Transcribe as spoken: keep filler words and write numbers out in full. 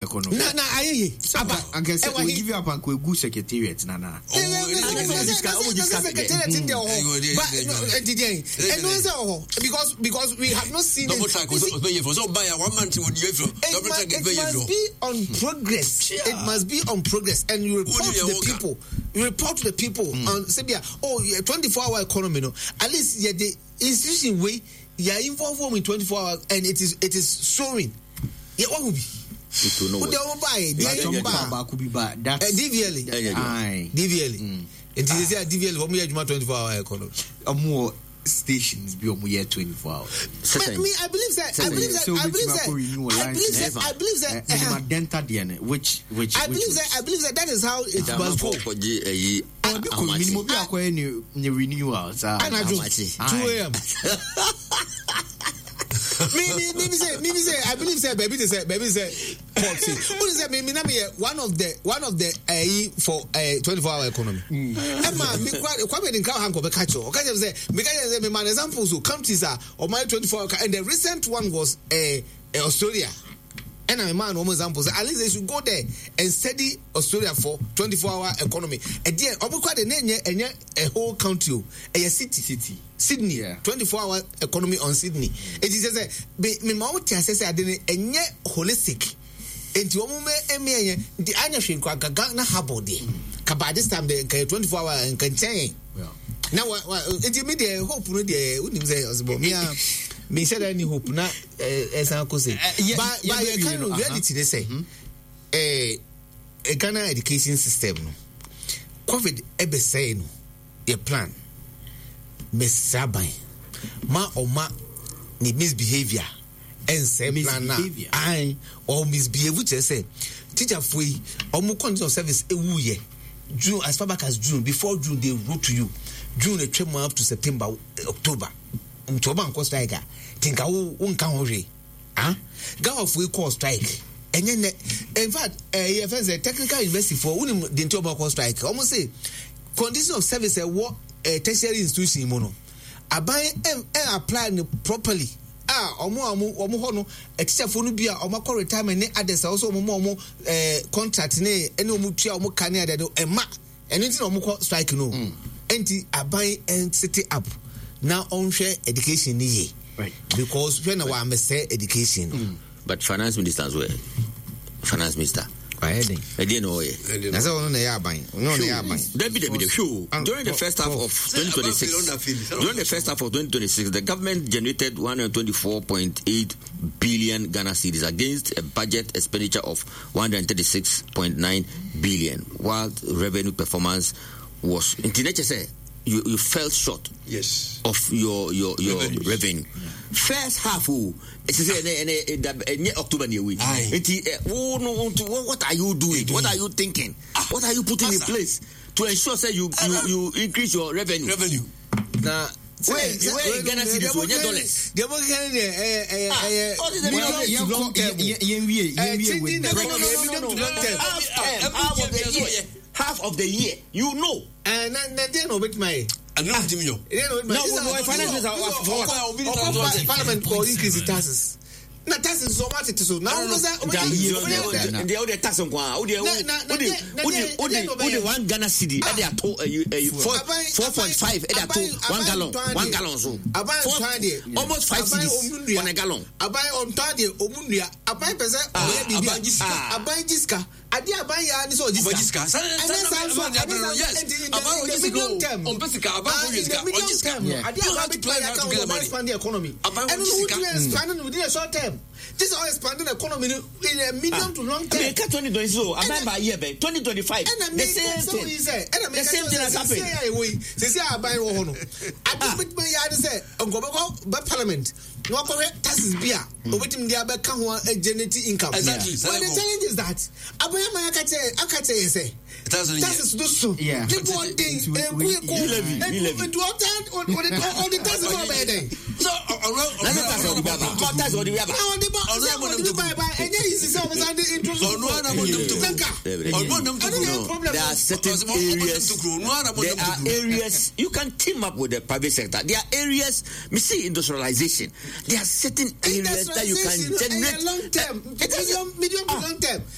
economy. Na na aye. Aba, I can say we give you up and go good secretariat na na. Secretariat in there. But because because we have not seen it. It must be on progress. It must be on progress, and you report to the people. You report to the people on Sabia. Oh, twenty-four hour economy. No, at least yeah, the institution way you are involved in twenty-four hours, and it is it is showing. Yeah, what will be? It will know. What they will buy? They will buy. Could be bad. That's D V L. Aye. D V L. It is a D V L. What we have twenty-four hour economy. A more stations be on year twenty-four hours. But me, I believe that. I believe that. I believe that. I believe that. I believe that. My dental D N A, which which. I believe that. I believe that. That is how it must go. Minimum be acquire new new renewals. two a.m. me me me say me say I believe say baby say baby say forty. Who say me me na me one of the one of the uh, for uh, twenty-four hour economy. Emma me kwa kwa me nka hanko be catch o. Catch say me catch say me man examples so countries are of my twenty-four hour, and the recent one was uh, uh, Australia. And I'm a man, one example. At least they should go there and study Australia for twenty-four hour economy. And then, and a whole country, a city, city, Sydney, yeah. twenty-four hour economy on Sydney. It is a me mouth says I didn't and yet holistic. And to me, the Irish Gagana Habodi. By this time, they can twenty-four hour and can change. Now, it's immediate hope. Wouldn't say as me. Me said any hope na as Uncle say. But by a kind of reality, they say, a Ghana education system, no. COVID ebe say no, your plan, Miss Sabai, ma or ma ni misbehavior, and say plan na, I or misbehave, which I say, teacher free or more condition of service a woo ye. June as far back as June, before June they wrote to you. June a trip up to September, October. October and striker. Think I won't count huh? Go off we call strike. And then in fact, a uh, technical university for one the October strike. Almost say condition of service a what a tertiary institution mono. I buy and apply properly. Ah, omo omo omo hono a teacher for no be a omo retirement ne others also omo omo eh contract ne any omo tua omo kane adado e ma anything omo strike no. Enti I buy and set it up. Now on share education ye. Right. Because when I am say education. Mm. But finance minister as well. Finance minister. I didn't. I didn't know. That's all on the air buying. No, the air buying. David, David, sure. During the first half of twenty twenty-six, during the first half of twenty twenty-six, the government generated one hundred twenty-four point eight billion Ghana cedis against a budget expenditure of one hundred thirty-six point nine billion, while revenue performance was. In nature, say you you fell short. Yes. Of your your your Revenues. revenue. Yeah. First half, oh, it's in October near week. Oh no, what are you doing? What are you thinking? What are you putting in place to ensure say you you, you increase your revenue? Revenue. Now, wait, wait, Ghana cedis so net dollars. They were getting eh eh eh medium to long term. Half of the year. Half of the year, you know. And then no bit my. I know what you mean. No, finance Parliament for increase taxes. Na taxes so much it so now the other tax on one the one Ghana cedi at their four point five at their one gallon one gallon so almost five cedis on a gallon abai on tarde omunia abai pesa abai jiska ade abai ya ni so jiska yes abai medium term on pesika abai jiska ade abai plan to expand the economy and we will expand within a short term. This is all expanding the economy in a medium ah. to long term. America twenty twenty so, I buy by year, twenty twenty-five. The same thing. The same thing has happened. They say I buy one. I just my yard say, Uncle by Parliament. No correct taxes beer. But with him, the other can want a genetic income. Exactly. But the challenge is that I buy my cat. I can't say. Taxes do so. Yeah. People want things. We live. We live. And to all the taxes are bad. So, there are certain areas. There are areas you can team up with the private sector. There are areas, we see industrialization. There are certain areas that you can generate long term, medium, medium to long term.